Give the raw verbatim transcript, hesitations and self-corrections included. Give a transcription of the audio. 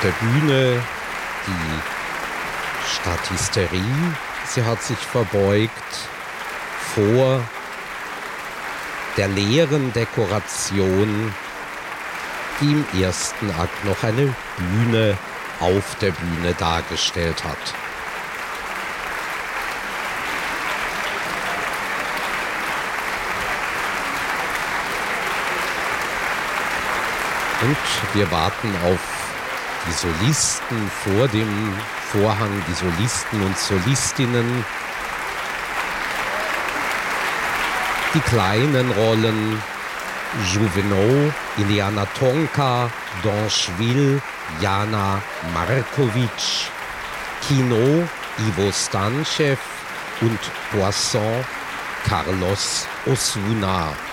der Bühne die Statisterie. Sie hat sich verbeugt vor der leeren Dekoration, die im ersten Akt noch eine Bühne auf der Bühne dargestellt hat. Und wir warten auf die Solisten vor dem Vorhang, die Solisten und Solistinnen. Die kleinen Rollen: Jouvenot, Iliana Tonka, Doncheville, Jana Markovic, Kino, Ivo Stanchev und Poisson, Carlos Osuna.